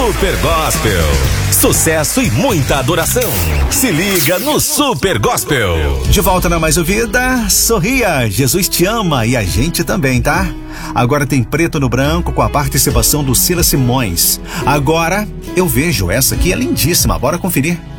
Super Gospel. Sucesso e muita adoração. Se liga no Super Gospel. De volta na Mais Ouvida, sorria, Jesus te ama e a gente também, tá? Agora tem Preto no Branco com a participação do Silas Simões. Agora eu vejo essa aqui, é lindíssima, bora conferir.